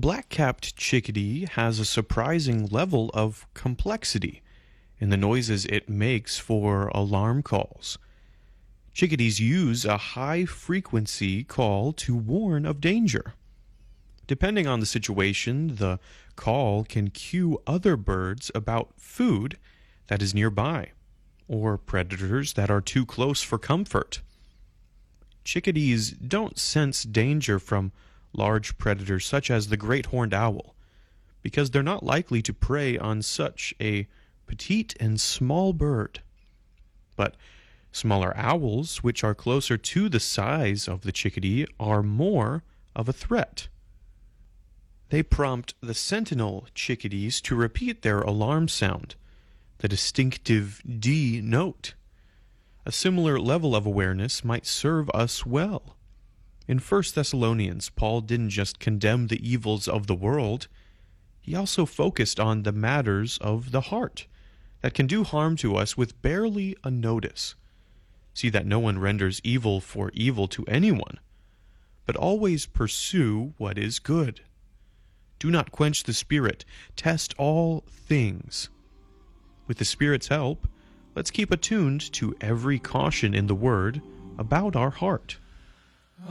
The black-capped chickadee has a surprising level of complexity in the noises it makes for alarm calls. Chickadees use a high-frequency call to warn of danger. Depending on the situation, the call can cue other birds about food that is nearby, or predators that are too close for comfort. Chickadees don't sense danger from large predators such as the great horned owl, because they're not likely to prey on such a petite and small bird. But smaller owls, which are closer to the size of the chickadee, are more of a threat. They prompt the sentinel chickadees to repeat their alarm sound, the distinctive D note. A similar level of awareness might serve us well. In 1 Thessalonians, Paul didn't just condemn the evils of the world, he also focused on the matters of the heart that can do harm to us with barely a notice. See that no one renders evil for evil to anyone, but always pursue what is good. Do not quench the Spirit. Test all things. With the Spirit's help, let's keep attuned to every caution in the Word about our heart.